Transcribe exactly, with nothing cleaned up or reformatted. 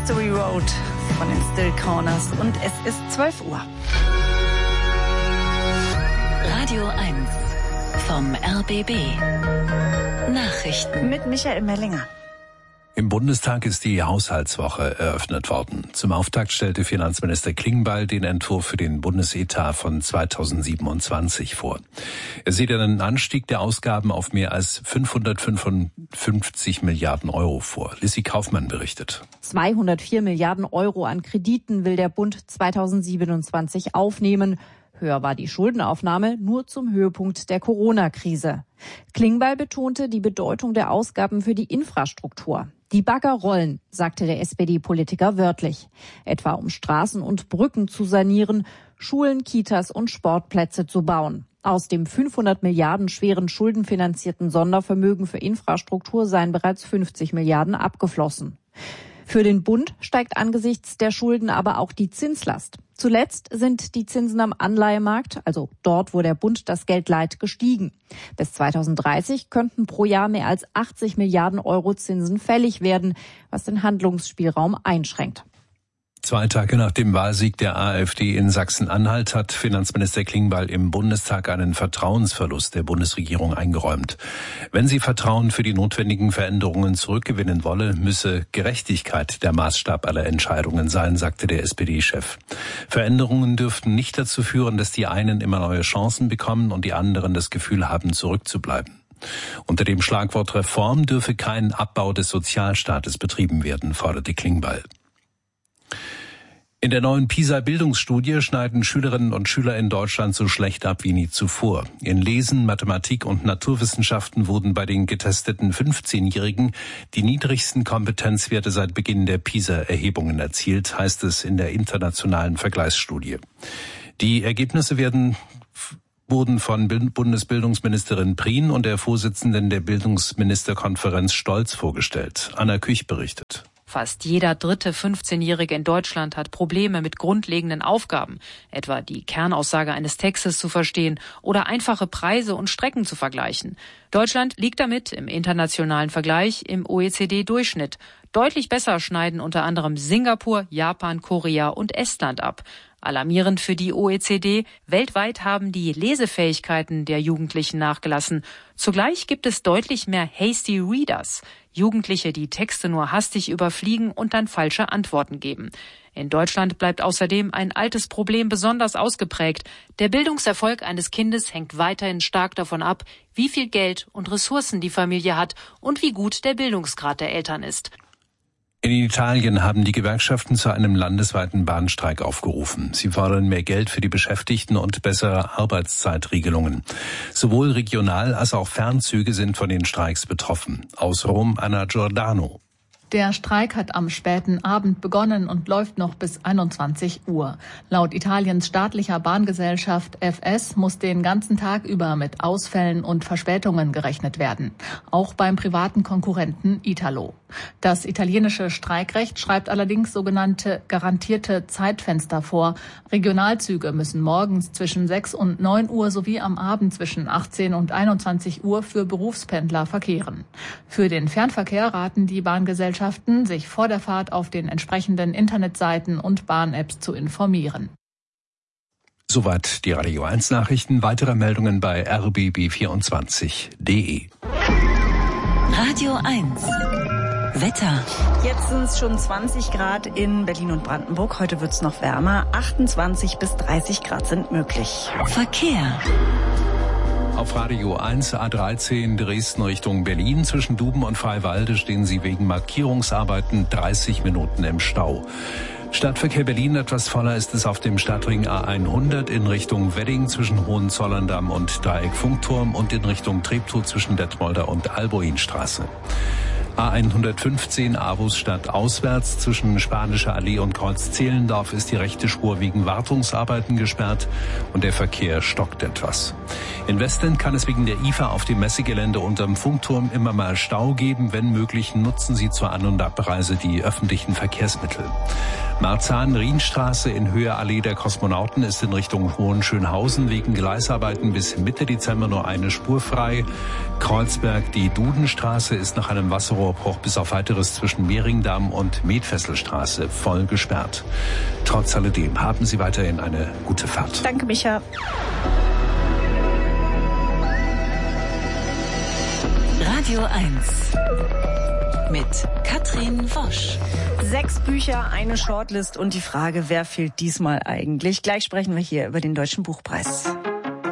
History Road von den Still Corners und es ist zwölf Uhr. Radio eins vom R B B. Nachrichten Mit Michael Mellinger. Im Bundestag ist die Haushaltswoche eröffnet worden. Zum Auftakt stellte Finanzminister Klingbeil den Entwurf für den Bundesetat von zweitausendsiebenundzwanzig vor. Er sieht einen Anstieg der Ausgaben auf mehr als fünfhundertfünfundfünfzig Milliarden Euro vor. Lissy Kaufmann berichtet. zweihundertvier Milliarden Euro an Krediten will der Bund zweitausendsiebenundzwanzig aufnehmen. Höher war die Schuldenaufnahme nur zum Höhepunkt der Corona-Krise. Klingbeil betonte die Bedeutung der Ausgaben für die Infrastruktur. Die Bagger rollen, sagte der S P D-Politiker wörtlich. Etwa um Straßen und Brücken zu sanieren, Schulen, Kitas und Sportplätze zu bauen. Aus dem fünfhundert Milliarden schweren schuldenfinanzierten Sondervermögen für Infrastruktur seien bereits fünfzig Milliarden abgeflossen. Für den Bund steigt angesichts der Schulden aber auch die Zinslast. Zuletzt sind die Zinsen am Anleihemarkt, also dort, wo der Bund das Geld leiht, gestiegen. Bis zweitausenddreißig könnten pro Jahr mehr als achtzig Milliarden Euro Zinsen fällig werden, was den Handlungsspielraum einschränkt. Zwei Tage nach dem Wahlsieg der AfD in Sachsen-Anhalt hat Finanzminister Klingbeil im Bundestag einen Vertrauensverlust der Bundesregierung eingeräumt. Wenn sie Vertrauen für die notwendigen Veränderungen zurückgewinnen wolle, müsse Gerechtigkeit der Maßstab aller Entscheidungen sein, sagte der S P D-Chef. Veränderungen dürften nicht dazu führen, dass die einen immer neue Chancen bekommen und die anderen das Gefühl haben, zurückzubleiben. Unter dem Schlagwort Reform dürfe kein Abbau des Sozialstaates betrieben werden, forderte Klingbeil. In der neuen PISA-Bildungsstudie schneiden Schülerinnen und Schüler in Deutschland so schlecht ab wie nie zuvor. In Lesen, Mathematik und Naturwissenschaften wurden bei den getesteten fünfzehnjährigen die niedrigsten Kompetenzwerte seit Beginn der PISA-Erhebungen erzielt, heißt es in der internationalen Vergleichsstudie. Die Ergebnisse werden wurden von Bundesbildungsministerin Prien und der Vorsitzenden der Bildungsministerkonferenz Stolz vorgestellt. Anna Küch berichtet. Fast jeder dritte fünfzehnjährige in Deutschland hat Probleme mit grundlegenden Aufgaben, etwa die Kernaussage eines Textes zu verstehen oder einfache Preise und Strecken zu vergleichen. Deutschland liegt damit im internationalen Vergleich im O E C D-Durchschnitt. Deutlich besser schneiden unter anderem Singapur, Japan, Korea und Estland ab. Alarmierend für die O E C D, weltweit haben die Lesefähigkeiten der Jugendlichen nachgelassen. Zugleich gibt es deutlich mehr Hasty Readers, Jugendliche, die Texte nur hastig überfliegen und dann falsche Antworten geben. In Deutschland bleibt außerdem ein altes Problem besonders ausgeprägt. Der Bildungserfolg eines Kindes hängt weiterhin stark davon ab, wie viel Geld und Ressourcen die Familie hat und wie gut der Bildungsgrad der Eltern ist. In Italien haben die Gewerkschaften zu einem landesweiten Bahnstreik aufgerufen. Sie fordern mehr Geld für die Beschäftigten und bessere Arbeitszeitregelungen. Sowohl Regional- als auch Fernzüge sind von den Streiks betroffen. Aus Rom, Anna Giordano. Der Streik hat am späten Abend begonnen und läuft noch bis einundzwanzig Uhr. Laut Italiens staatlicher Bahngesellschaft F S muss den ganzen Tag über mit Ausfällen und Verspätungen gerechnet werden. Auch beim privaten Konkurrenten Italo. Das italienische Streikrecht schreibt allerdings sogenannte garantierte Zeitfenster vor. Regionalzüge müssen morgens zwischen sechs und neun Uhr sowie am Abend zwischen achtzehn und einundzwanzig Uhr für Berufspendler verkehren. Für den Fernverkehr raten die Bahngesellschaften, sich vor der Fahrt auf den entsprechenden Internetseiten und Bahn-Apps zu informieren. Soweit die Radio eins Nachrichten. Weitere Meldungen bei r b b vierundzwanzig punkt d e. Radio eins Wetter. Jetzt sind es schon zwanzig Grad in Berlin und Brandenburg. Heute wird es noch wärmer. achtundzwanzig bis dreißig Grad sind möglich. Verkehr. Auf Radio eins A dreizehn Dresden Richtung Berlin. Zwischen Duben und Freiwalde stehen Sie wegen Markierungsarbeiten dreißig Minuten im Stau. Stadtverkehr Berlin etwas voller ist es auf dem Stadtring A hundert in Richtung Wedding zwischen Hohenzollern-Damm und Dreieck Funkturm und in Richtung Treptow zwischen Detmolder und Alboinstraße. A hundertfünfzehn Avus-Stadt auswärts zwischen Spanischer Allee und Kreuz Zehlendorf ist die rechte Spur wegen Wartungsarbeiten gesperrt und der Verkehr stockt etwas. In Westend kann es wegen der I F A auf dem Messegelände unterm Funkturm immer mal Stau geben. Wenn möglich, nutzen Sie zur An- und Abreise die öffentlichen Verkehrsmittel. Marzahn-Rienstraße in Höhe Allee der Kosmonauten ist in Richtung Hohenschönhausen wegen Gleisarbeiten bis Mitte Dezember nur eine Spur frei. Kreuzberg, die Dudenstraße ist nach einem Wasser Steinrohrbruch bis auf weiteres zwischen Mehringdamm und Medfesselstraße voll gesperrt. Trotz alledem haben Sie weiterhin eine gute Fahrt. Danke, Micha. Radio eins mit Katrin Wosch. Sechs Bücher, eine Shortlist und die Frage, wer fehlt diesmal eigentlich? Gleich sprechen wir hier über den Deutschen Buchpreis.